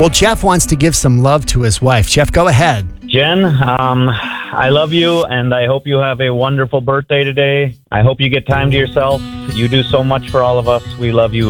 Well, Jeff wants to give some love to his wife. Jeff, go ahead. Jen, I love you, and I hope you have a wonderful birthday today. I hope you get time to yourself. You do so much for all of us. We love you